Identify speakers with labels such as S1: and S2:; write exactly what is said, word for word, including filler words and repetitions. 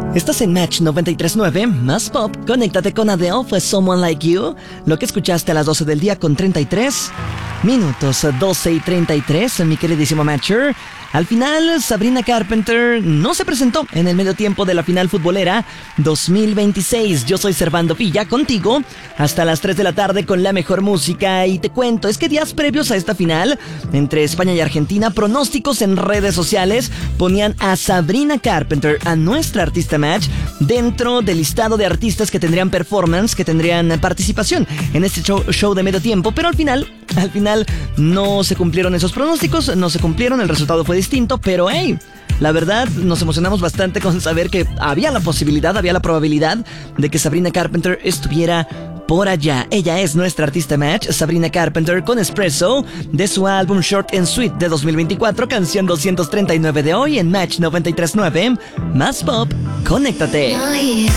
S1: Estás en Match noventa y tres punto nueve, más pop. Conéctate con Adele, fue Someone Like You. Lo que escuchaste a las doce del día con treinta y tres minutos, doce y treinta y tres, mi queridísimo Matcher. Al final, Sabrina Carpenter no se presentó en el medio tiempo de la final futbolera dos mil veintiséis. Yo soy Servando Villa, contigo hasta las tres de la tarde con la mejor música. Y te cuento, es que días previos a esta final entre España y Argentina, pronósticos en redes sociales ponían a Sabrina Carpenter, a nuestra artista Match, dentro del listado de artistas que tendrían performance, que tendrían participación en este show, show de medio tiempo. Pero al final, al final no se cumplieron esos pronósticos, no se cumplieron, el resultado fue distinto, pero hey, la verdad nos emocionamos bastante con saber que había la posibilidad, había la probabilidad de que Sabrina Carpenter estuviera por allá. Ella es nuestra artista Match, Sabrina Carpenter, con Espresso, de su álbum Short and Sweet de dos mil veinticuatro, canción doscientos treinta y nueve de hoy en Match noventa y tres punto nueve, más pop, conéctate.
S2: No,